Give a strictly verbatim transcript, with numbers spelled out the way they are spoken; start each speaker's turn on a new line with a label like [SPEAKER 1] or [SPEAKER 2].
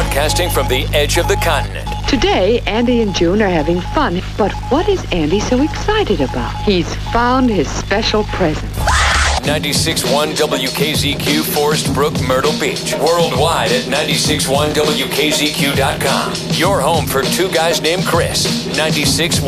[SPEAKER 1] broadcasting from the edge of the continent.
[SPEAKER 2] Today, Andy and June are having fun, but what is Andy so excited about? He's found his special present.
[SPEAKER 1] ninety-six point one W K Z Q, Forest Brook, Myrtle Beach. Worldwide at ninety-six point one W K Z Q dot com. Your home for two guys named Chris. ninety-six point one